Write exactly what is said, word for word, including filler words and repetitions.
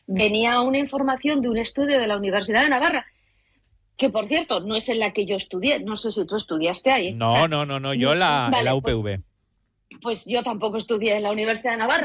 venía una información de un estudio de la Universidad de Navarra, que por cierto no es en la que yo estudié, no sé si tú estudiaste ahí. O No, sea, no, no, no, yo la, en la vale, pues, U P V. pues yo tampoco estudié en la Universidad de Navarra.